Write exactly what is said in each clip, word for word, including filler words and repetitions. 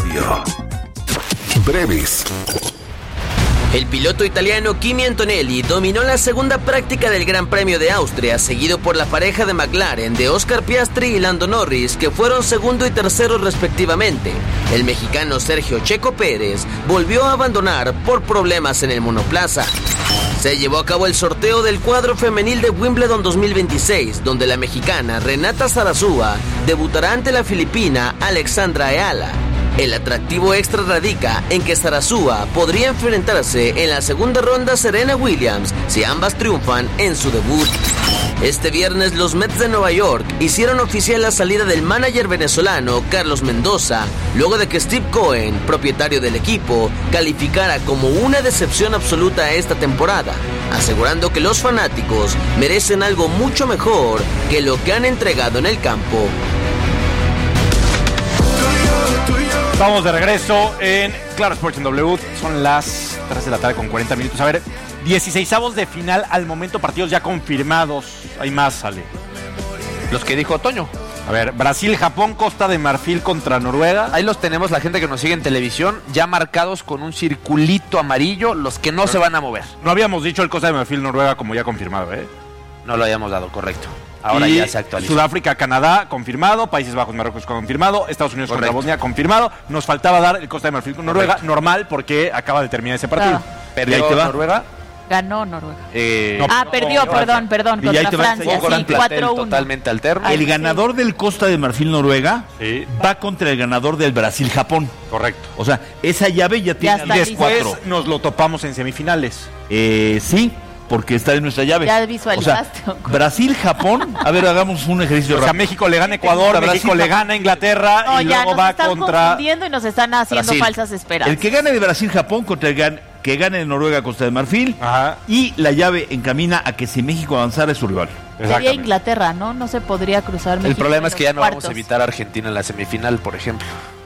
Radio. Brevis. El piloto italiano Kimi Antonelli dominó la segunda práctica del Gran Premio de Austria, seguido por la pareja de McLaren de Oscar Piastri y Lando Norris, que fueron segundo y tercero respectivamente. El mexicano Sergio Checo Pérez volvió a abandonar por problemas en el monoplaza. Se llevó a cabo el sorteo del cuadro femenil de Wimbledon dos mil veintiséis, donde la mexicana Renata Zarazúa debutará ante la filipina Alexandra Ayala. El atractivo extra radica en que Zarazúa podría enfrentarse en la segunda ronda a Serena Williams si ambas triunfan en su debut. Este viernes los Mets de Nueva York hicieron oficial la salida del manager venezolano Carlos Mendoza, luego de que Steve Cohen, propietario del equipo, calificara como una decepción absoluta a esta temporada, asegurando que los fanáticos merecen algo mucho mejor que lo que han entregado en el campo. Estamos de regreso en Claro Sports en W. Son las tres de la tarde con cuarenta minutos. A ver, dieciseisavos de final al momento, partidos ya confirmados. Hay más, sale. Los que dijo Toño. A ver, Brasil, Japón, Costa de Marfil contra Noruega. Ahí los tenemos, la gente que nos sigue en televisión, ya marcados con un circulito amarillo, los que no Pero, se van a mover. No habíamos dicho el Costa de Marfil, Noruega, como ya confirmado, ¿eh? No lo habíamos dado, correcto. Ahora y ya se actualizó. Sudáfrica, Canadá, confirmado. Países Bajos, Marruecos, confirmado. Estados Unidos Correcto. Contra Bosnia, confirmado. Nos faltaba dar el Costa de Marfil con Noruega. Correcto. Normal, porque acaba de terminar ese partido. Claro. ¿Perdió Noruega? Ganó Noruega. Eh, no, ah, perdió, no, perdón, no, perdón, contra Francia. Sí, cuatro uno. Totalmente alterno. El ganador del Costa de Marfil, Noruega, sí. va contra el ganador del Brasil, Japón. Correcto. O sea, esa llave ya tiene diez cuatro. Nos lo topamos en semifinales. Eh, sí. Porque está en nuestra llave. Ya visualizaste. O sea, Brasil, Japón. A ver, hagamos un ejercicio rápido. O sea, México le gana a Ecuador, México Brasil, le gana a Inglaterra no, y ya, luego nos va están contra. confundiendo y nos están haciendo Brasil. falsas esperanzas. El que gane de Brasil, Japón contra el gan... que gane de Noruega, Costa de Marfil. Ajá. Y la llave encamina a que si México avanzara es su rival. Sería Inglaterra, ¿no? No se podría cruzar México. El problema es que ya no cuartos. vamos a evitar a Argentina en la semifinal, por ejemplo.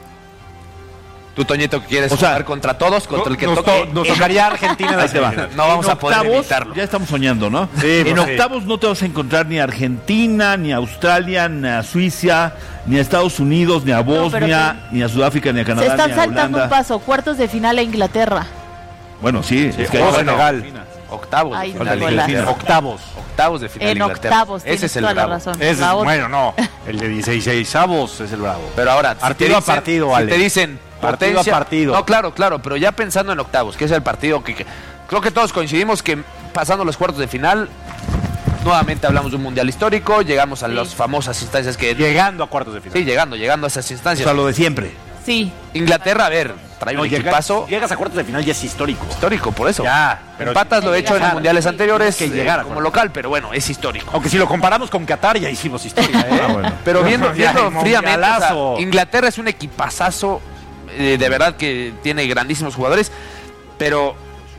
Tú, Toñito, que quieres o sea, jugar contra todos, contra no, el que nos toque. To, nos tocaría Argentina en la semifinal. No vamos en a poder octavos, evitarlo. Ya estamos soñando, ¿no? Sí, en pues octavos sí. no te vas a encontrar ni a Argentina, ni a Australia, ni a Suiza, ni a Estados Unidos, ni a Bosnia, no, ni a Sudáfrica, ni a Canadá, se están ni a saltando Holanda. un paso. Cuartos de final a Inglaterra. Bueno, sí. sí es que o hay Senegal. Octavos Ay, de final no, Inglaterra. Octavos. Octavos de final en Inglaterra. octavos, ese es el toda bravo. la razón. Es, la bueno, no. El de dieciseisavos es el bravo. Pero ahora, partido si a dicen, partido, si vale. te dicen partido potencia, a partido. No, claro, claro, pero ya pensando en octavos, que es el partido que, que creo que todos coincidimos que pasando los cuartos de final, nuevamente hablamos de un mundial histórico, llegamos a sí. las famosas instancias que... Llegando a cuartos de final. Sí, llegando, llegando a esas instancias. O sea, lo de siempre. Sí. Inglaterra, a ver, trae no, un llega, equipazo. Llegas a cuartos de final ya es histórico. Histórico, por eso. Ya. Pero Empatas lo he hecho en los mundiales anteriores que llegar eh, como local, pero bueno, es histórico. Aunque si lo comparamos con Qatar ya hicimos historia, ¿eh? Ah, bueno. Pero viendo, viendo fríamente, o sea, o Inglaterra es un equipazazo, eh, de verdad que tiene grandísimos jugadores, pero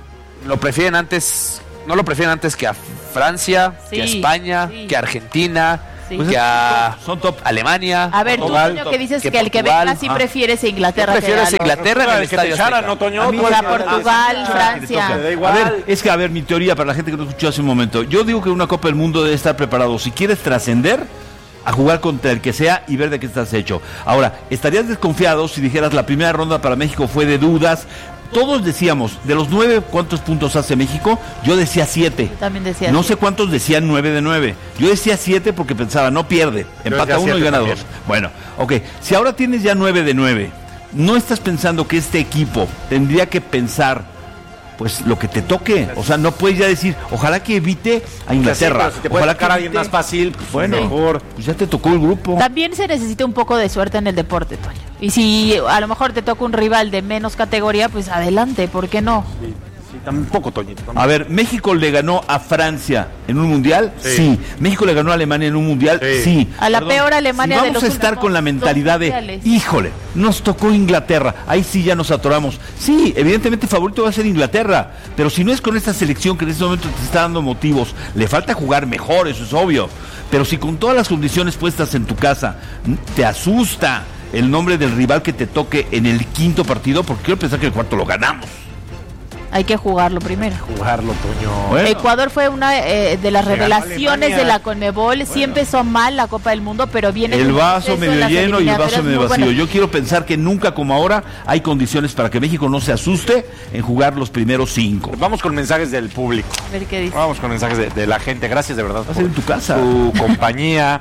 lo prefieren antes, no lo prefieren antes que a Francia, sí, que a España, sí. que a Argentina, sí. que a son top. Alemania. A ver, tú, Toño, que dices que, que el que venga sí ah. prefieres a Inglaterra. Prefieres a Inglaterra en el estadio Azteca. No, Toño, tú a Portugal, Francia. A ver, es que a ver, mi teoría para la gente que no escuchó hace un momento, yo digo que una Copa del Mundo debe estar preparado. Si quieres trascender, a jugar contra el que sea y ver de qué estás hecho. Ahora, estarías desconfiado si dijeras la primera ronda para México fue de dudas. Todos decíamos, de los nueve, ¿cuántos puntos hace México? Yo decía siete. Yo también decía No siete. sé cuántos decían nueve de nueve. Yo decía siete porque pensaba, no pierde, empata uno y gana también. dos. Bueno, ok, si ahora tienes ya nueve de nueve, ¿no estás pensando que este equipo tendría que pensar pues lo que te toque? O sea, no puedes ya decir, ojalá que evite a Inglaterra. Sí, si te ojalá que a alguien más fácil, pues bueno, mejor. Pues ya te tocó el grupo. También se necesita un poco de suerte en el deporte, Toño. Y si a lo mejor te toca un rival de menos categoría, pues adelante, ¿por qué no? Sí. Tampoco, Toñito. Tampoco. A ver, ¿México le ganó a Francia en un mundial? Sí. sí. ¿México le ganó a Alemania en un mundial? Sí. sí. A la Perdón, peor Alemania si de los vamos a estar con la mentalidad de, híjole, nos tocó Inglaterra, ahí sí ya nos atoramos. Sí, evidentemente favorito va a ser Inglaterra, pero si no es con esta selección que en este momento te está dando motivos, le falta jugar mejor, eso es obvio. Pero si con todas las condiciones puestas en tu casa, te asusta el nombre del rival que te toque en el quinto partido, porque quiero pensar que el cuarto lo ganamos. Hay que jugarlo primero. Jugarlo, Toño. Bueno. Ecuador fue una eh, de las Le ganó revelaciones Alemania. de la Conmebol. Sí Bueno. empezó mal la Copa del Mundo, pero viene El con un vaso proceso en medio las lleno y el vaso eliminatorias medio muy vacío. buenas. Yo quiero pensar que nunca como ahora hay condiciones para que México no se asuste en jugar los primeros cinco. Vamos con mensajes del público. A ver qué dice. Vamos con mensajes de, de la gente. Gracias de verdad Va a ser en tu casa. su compañía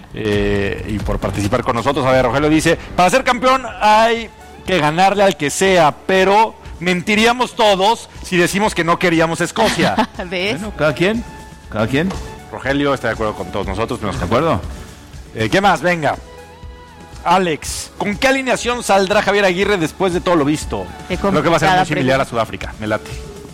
eh, y por participar con nosotros. A ver, Rogelio dice, para ser campeón hay que ganarle al que sea, pero mentiríamos todos si decimos que no queríamos Escocia. ¿Ves? Bueno, cada quien, cada quien, Rogelio está de acuerdo con todos nosotros. Nos ¿de acuerdo? Eh, ¿Qué más? Venga. Alex, ¿con qué alineación saldrá Javier Aguirre después de todo lo visto? Qué Creo que va a ser complicada muy similar pregunta. a Sudáfrica. Me late.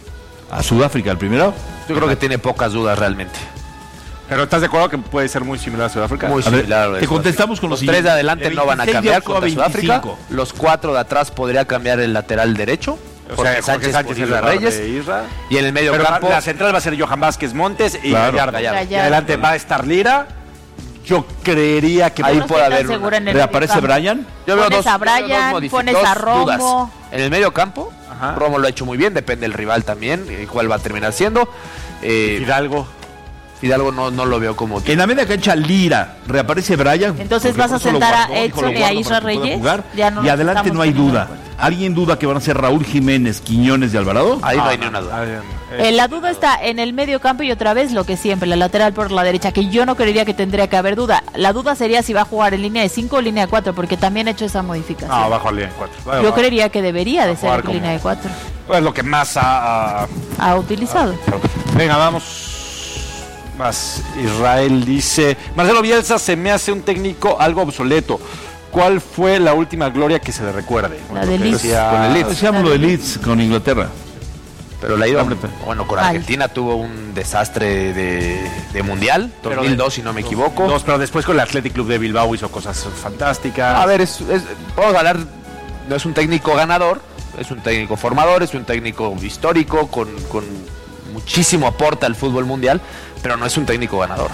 A Sudáfrica el primero. Yo creo que tiene pocas dudas realmente. ¿Pero estás de acuerdo que puede ser muy similar a Sudáfrica? Muy A ver, similar. a lo de te Sudáfrica. contestamos con los los tres de siguientes. adelante De no van a veintiséis de cambiar octubre a contra Sudáfrica. veinticinco. Los cuatro de atrás podría cambiar el lateral derecho. O Jorge sea, Sánchez, Sánchez, Sánchez por y Isra lugar Reyes. de Isra. Y en el medio Pero campo. la, la central va a ser Johan Vázquez Montes y Claro. Gallardo. Gallardo. Y adelante va a estar Lira. Yo creería que... Ahí No puede estoy tan haber una- segura en el ¿Reaparece medio campo. Brian? Yo veo Pones dos, a yo veo dos Brian, modifi- pones dos a Romo. dudas. En el medio campo, Ajá. Romo lo ha hecho muy bien, depende del rival también, y cuál va a terminar siendo. Eh, Fidalgo. Fidalgo no, no lo veo como... En la media cancha Lira, reaparece Brian. Entonces porque vas a justo lo sentar a guardó, dijo, lo Edson y a guardo Isra para que pueda Reyes. jugar. Ya no y nos adelante estamos no hay teniendo duda. en cuenta. ¿Alguien duda que van a ser Raúl Jiménez, Quiñones y Alvarado? Ahí no Ah, hay ni una duda. ah, bien. Eh, la duda está en el medio campo y otra vez lo que siempre, la lateral por la derecha, que yo no creería que tendría que haber duda. La duda sería si va a jugar en línea de cinco o línea de cuatro, porque también he hecho esa modificación. No, bajo línea de cuatro. yo creería que debería de ser jugar en como- línea de cuatro. Es lo que más ha... ha- Ha utilizado. Venga, vamos. Más. Israel dice, Marcelo Bielsa se me hace un técnico algo obsoleto. ¿Cuál fue la última gloria que se le recuerde? La Lo de que Leeds. decía- Con el Leeds. Decíamos lo de Leeds con Inglaterra. Pero la iba, Hombre, pero- bueno, con Mal. Argentina tuvo un desastre de, de mundial, Pero dos mil dos de- si no me equivoco. Dos, pero después con el Athletic Club de Bilbao hizo cosas fantásticas. A ver, es, es, podemos hablar, no es un técnico ganador, es un técnico formador, es un técnico histórico, con, con muchísimo aporte al fútbol mundial, pero no es un técnico ganador.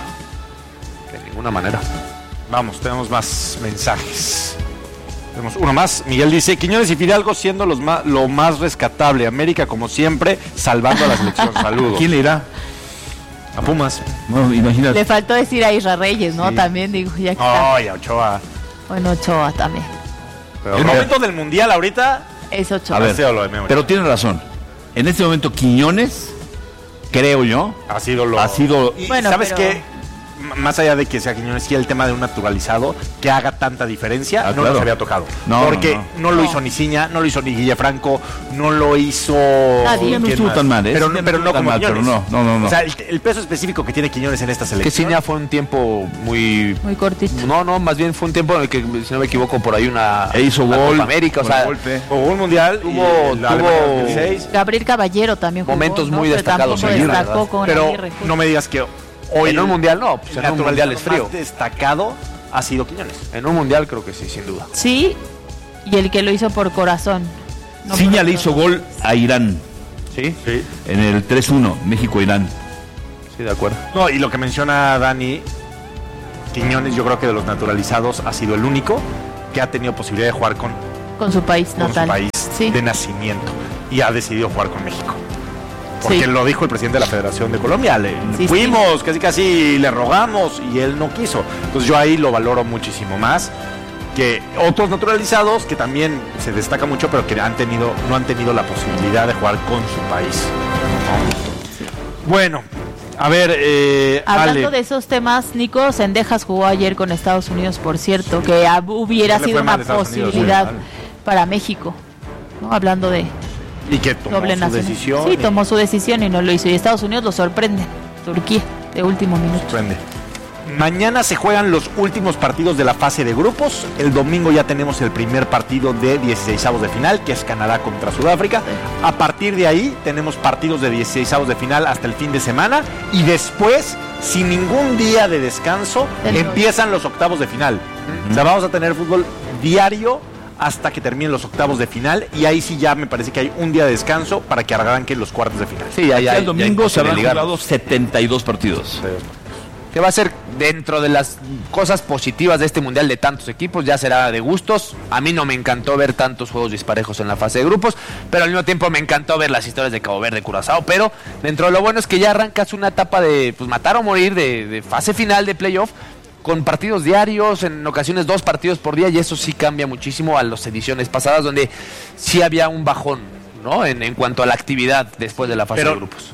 De ninguna manera. Vamos, tenemos más mensajes. Tenemos uno más. Miguel dice, Quiñones y Fidalgo siendo los más, lo más rescatable. América, como siempre, salvando a la selección. Saludos. ¿Quién le irá? A Pumas. No, imagínate. Le faltó decir a Isra Reyes, ¿no? Sí. También digo, ya que está. Ay, a Ochoa. Bueno, Ochoa también. El momento del mundial ahorita. Es Ochoa. A ver, ha sido lo de Memo pero Ochoa. tiene razón. En este momento Quiñones, creo yo, Ha sido lo. ha sido... Y Bueno, ¿sabes pero- qué? M- Más allá de que sea Quiñones, sí, el tema de un naturalizado que haga tanta diferencia, Ah, no claro. nos había tocado. No, Porque no, no, lo No. hizo ni Ciña, no lo hizo ni Guille Franco, no lo hizo. Nadie. no ¿quién estuvo más? tan mal, ¿eh? Pero, Sí, no- no pero no estuvo tan como mal, pero Quiñones. no, no, no, no. O sea, el, el peso específico que tiene Quiñones en esta Que selección. Ciña fue un tiempo muy... Muy cortito. No, no, más bien fue un tiempo en el que, si no me equivoco, por ahí una... E hizo una gol. Copa América, o con sea, golpe. Jugó un mundial, Tuvo- y la tuvo- Alemania dos mil seis, Gabriel Caballero también jugó, Momentos ¿no? muy Pero destacados tampoco en Aguirre, destacó ¿verdad? con pero Aguirre, justo. no me digas que hoy en un mundial no, pues el en un mundial es frío. más destacado ha sido Quiñones. En un mundial creo que sí, sin duda. Sí, y el que lo hizo por corazón. No Ciña por le hizo corazón. gol a Irán Sí, Sí. en el tres uno, México-Irán. sí, de acuerdo. No, y lo que menciona Dani, Quiñones, yo creo que de los naturalizados ha sido el único que ha tenido posibilidad de jugar con, Con su país con su natal. país Sí. de nacimiento y ha decidido jugar con México. Porque Sí. lo dijo el presidente de la Federación de Colombia. Le Sí, fuimos, casi casi le rogamos y él no quiso. Entonces yo ahí lo valoro muchísimo más que otros naturalizados que también se destaca mucho, pero que han tenido, no han tenido la posibilidad de jugar con su país. Bueno, a ver, eh, Hablando Ale. de esos temas, Nico Sendejas jugó ayer con Estados Unidos, por cierto, que hab- hubiera Le fue sido mal una a Estados Unidos, posibilidad muy mal. para México. ¿No? Hablando de Y que tomó doble su nacional. decisión. Sí, y- tomó su decisión y no lo hizo. Y Estados Unidos lo sorprende. Turquía, de último minuto. Sorprende. Mañana se juegan los últimos partidos de la fase de grupos. El domingo ya tenemos el primer partido de dieciseisavos de final, que es Canadá contra Sudáfrica. A partir de ahí tenemos partidos de dieciseisavos de final hasta el fin de semana. Y después, sin ningún día de descanso, El empiezan los octavos de final. O sea, vamos a tener fútbol diario hasta que terminen los octavos de final. Y ahí sí ya me parece que hay un día de descanso para que arranquen los cuartos de final. Sí, ya, ya. el domingo ya se habrán ligarlos. jugado setenta y dos partidos. que va a ser dentro de las cosas positivas de este mundial de tantos equipos, ya será de gustos. A mí no me encantó ver tantos juegos disparejos en la fase de grupos, pero al mismo tiempo me encantó ver las historias de Cabo Verde, Curazao, pero dentro de lo bueno es que ya arrancas una etapa de pues matar o morir, de, de fase final de playoff, con partidos diarios, en ocasiones dos partidos por día, y eso sí cambia muchísimo a las ediciones pasadas, donde sí había un bajón, ¿no? En, en cuanto a la actividad después de la fase Pero, de grupos.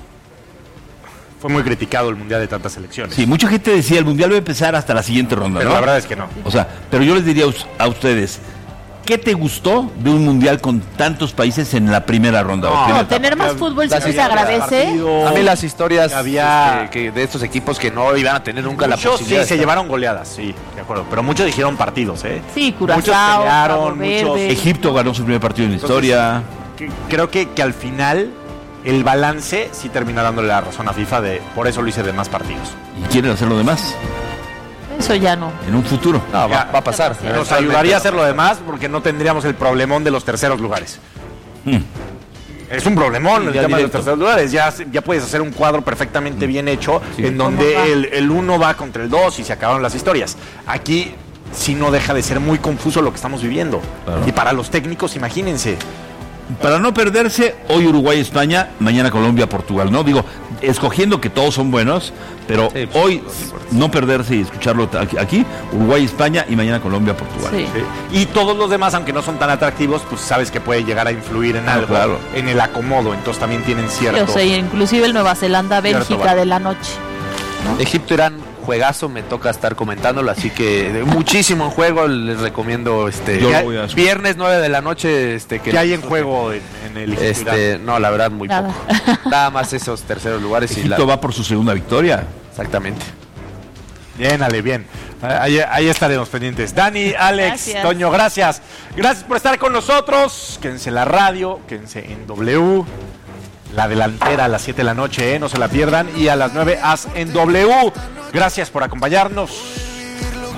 Fue muy criticado el mundial de tantas selecciones. Sí, mucha gente decía el mundial va a empezar hasta la siguiente ronda, Pero ¿no? la verdad es que no. O sea, pero yo les diría a us- a ustedes, ¿qué te gustó de un mundial con tantos países en la primera ronda? No, o primera No, tener más fútbol Las siempre se historias, agradece. partido, A mí las historias había- este, que de estos equipos que no iban a tener nunca la Muchos posibilidad. sí se de estar. llevaron goleadas, sí, de acuerdo. Pero muchos dijeron partidos, ¿eh? Sí, Muchos Curazao, pelearon, Cabo muchos- Verde. Egipto ganó su primer partido en la Entonces, historia. que- Creo que, que al final el balance sí termina dándole la razón a FIFA de por eso lo hice de más partidos. ¿Y quieren hacer lo demás Eso ya no. en un futuro? No, va, va a pasar. Nos eventualmente. ayudaría a hacer lo demás porque no tendríamos el problemón de los terceros lugares. Mm. Es un problemón el Ya tema de los directo. terceros lugares. Ya, ya puedes hacer un cuadro perfectamente bien hecho Sí. en ¿Cómo va? donde el, el uno va contra el dos y se acabaron las historias. Aquí sí no deja de ser muy confuso lo que estamos viviendo. Claro. Y para los técnicos, imagínense. Para no perderse, hoy Uruguay-España, mañana Colombia-Portugal, ¿no? Digo, escogiendo que todos son buenos, pero Sí, pues, hoy no perderse y escucharlo aquí, aquí, Uruguay-España y mañana Colombia-Portugal. Sí. Sí. Y todos los demás, aunque no son tan atractivos, pues sabes que puede llegar a influir en Ah, algo, claro. en el acomodo. Entonces también tienen Sí, cierto. o sea, inclusive el Nueva Zelanda, Cierto, Bélgica vale. de la noche. Egipto-Irán, juegazo, me toca estar comentándolo, así que de- muchísimo en juego, les recomiendo este Yo lo ya- voy a escuchar. viernes nueve de la noche, este que ¿Qué hay en juego en, en el Egipto? este, no, la verdad muy Nada. poco. Nada más esos terceros lugares y Egipto la- va por su segunda victoria. exactamente. Bien, Ale, bien. Ahí, ahí estaremos pendientes. Dani, Alex, Gracias. Toño, gracias. Gracias por estar con nosotros. Quédense en la radio, quédense en W. La delantera a las siete de la noche, ¿eh? No se la pierdan. Y a las nueve, haz en W. Gracias por acompañarnos.